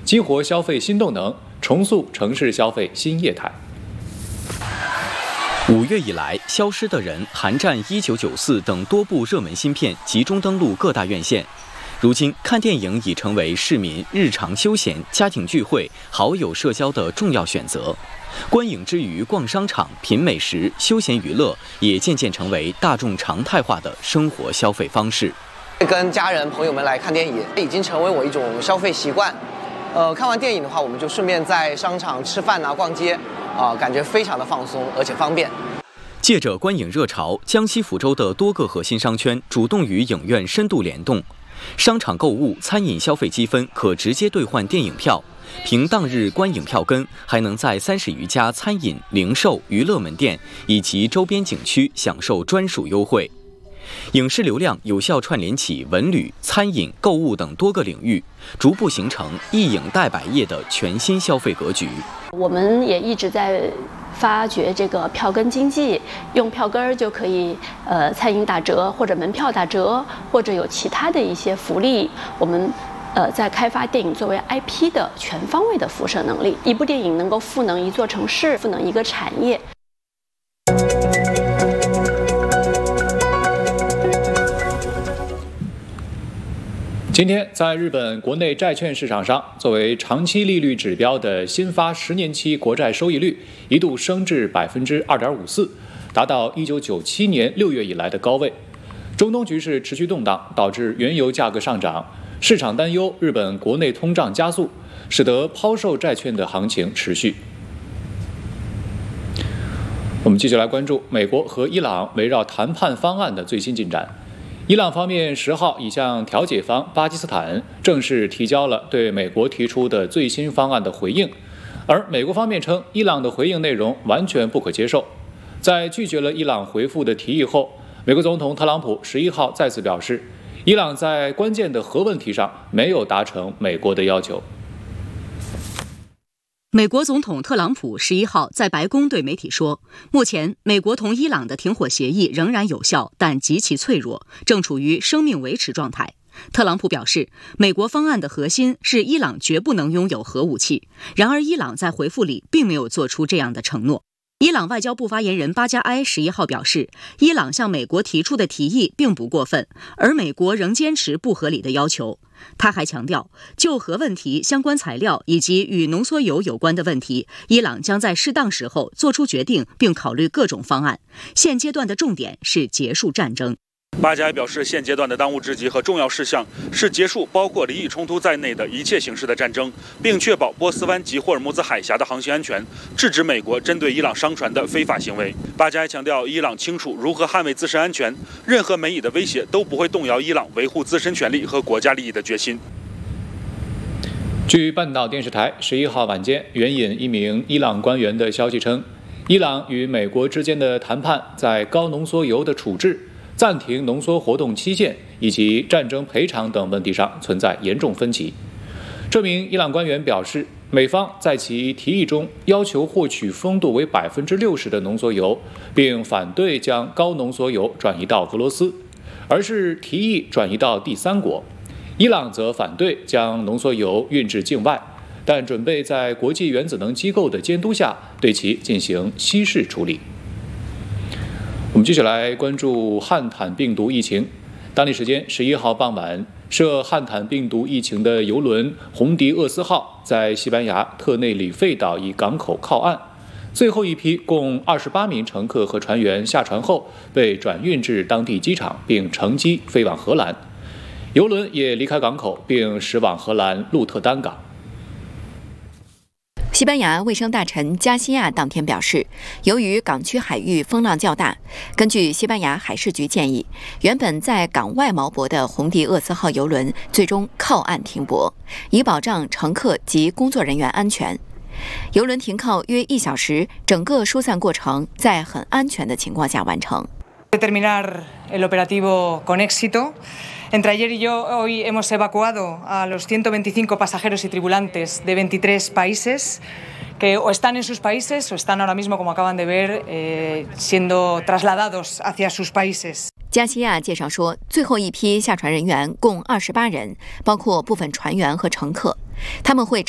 激活消费新动能，重塑城市消费新业态。 5月以来，《消失的人》《寒战1994》等多部热门新片集中登陆各大院线。如今，看电影已成为市民日常休闲、家庭聚会、好友社交的重要选择。观影之余，逛商场、品美食、休闲娱乐也渐渐成为大众常态化的生活消费方式。 跟家人朋友们来看电影，已经成为我一种消费习惯。看完电影的话，我们就顺便在商场吃饭啊、逛街，感觉非常的放松，而且方便。 借着观影热潮，江西抚州的多个核心商圈主动与影院深度联动。商场购物、餐饮消费积分可直接兑换电影票，凭当日观影票根，还能在30余家餐饮、零售、娱乐门店以及周边景区享受专属优惠。影视流量有效串联起文旅、餐饮、购物等多个领域，逐步形成一影带百业的全新消费格局。 我们也一直在发掘这个票根经济，用票根就可以餐饮打折，或者门票打折，或者有其他的一些福利。我们在开发电影作为 IP 的全方位的辐射能力，一部电影能够赋能一座城市，赋能一个产业。 今天，在日本国内债券市场上，作为长期利率指标的新发10年期国债收益率一度升至2.54%，达到1997年6月以来的高位。中东局势持续动荡，导致原油价格上涨，市场担忧日本国内通胀加速，使得抛售债券的行情持续。我们继续来关注美国和伊朗围绕谈判方案的最新进展。伊朗方面10号已向调解方巴基斯坦正式提交了对美国提出的最新方案的回应，而美国方面称伊朗的回应内容完全不可接受。在拒绝了伊朗回复的提议后，美国总统特朗普11号再次表示，伊朗在关键的核问题上没有达成美国的要求。 美国总统特朗普11号在白宫对媒体说，目前美国同伊朗的停火协议仍然有效，但极其脆弱，正处于生命维持状态。特朗普表示，美国方案的核心是伊朗绝不能拥有核武器，然而伊朗在回复里并没有做出这样的承诺。伊朗外交部发言人巴加埃11号表示，伊朗向美国提出的提议并不过分，而美国仍坚持不合理的要求。他还强调，就核问题、相关材料以及与浓缩铀有关的问题，伊朗将在适当时候做出决定，并考虑各种方案。现阶段的重点是结束战争。 巴加埃表示，现阶段的当务之急和重要事项是结束包括离异冲突在内的一切形式的战争，并确保波斯湾及霍尔木兹海峡的航行安全，制止美国针对伊朗商船的非法行为。巴加埃强调，伊朗清楚如何捍卫自身安全，任何美以的威胁都不会动摇伊朗维护自身权利和国家利益的决心。 据半岛电视台11号晚间援引一名伊朗官员的消息称，伊朗与美国之间的谈判在高浓缩铀的处置、暂停浓缩活动期限以及战争赔偿等问题上存在严重分歧。这名伊朗官员表示，美方在其提议中要求获取丰度为60%的浓缩铀，并反对将高浓缩铀转移到俄罗斯，而是提议转移到第三国。伊朗则反对将浓缩铀运至境外，但准备在国际原子能机构的监督下对其进行稀释处理。我们继续来关注汉坦病毒疫情。当地时间11号傍晚，涉汉坦病毒疫情的邮轮红迪厄斯号在西班牙特内里费岛一港口靠岸，最后一批共28名乘客和船员下船后被转运至当地机场，并乘机飞往荷兰。邮轮也离开港口，并驶往荷兰鹿特丹港。 西班牙卫生大臣加西亚当天表示，由于港区海域风浪较大，根据西班牙海事局建议，原本在港外锚泊的红迪厄斯号邮轮最终靠岸停泊，以保障乘客及工作人员安全。邮轮停靠约1小时，整个疏散过程在很安全的情况下完成。 Terminar el operativo con éxito. Entre ayer y yo, hoy hemos evacuado a los 125 pasajeros y tripulantes de 23 países que o están en sus países o están ahora mismo, como acaban de ver, siendo trasladados hacia sus países. 加西亚介绍说，最后一批下船人员共28人，包括部分船员和乘客，他们会